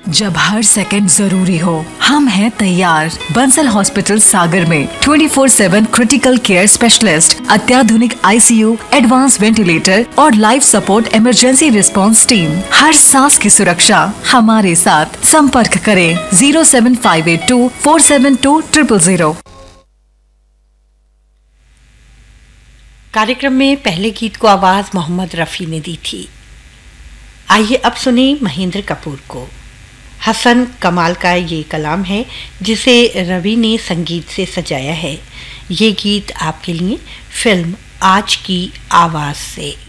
जब हर सेकंड जरूरी हो, हम हैं तैयार। बंसल हॉस्पिटल सागर में 24/7 क्रिटिकल केयर स्पेशलिस्ट, अत्याधुनिक आईसीयू, एडवांस वेंटिलेटर और life support emergency response team. हर सांस की सुरक्षा हमारे साथ। संपर्क करें 07582 472 000। कार्यक्रम में पहले गीत को आवाज मोहम्मद रफ़ी ने दी थी। आइए अब सुने महेंद्र कपूर को। हसन कमाल का ये कलाम है जिसे रवि ने संगीत से सजाया है। ये गीत आपके लिए फिल्म आज की आवाज़ से।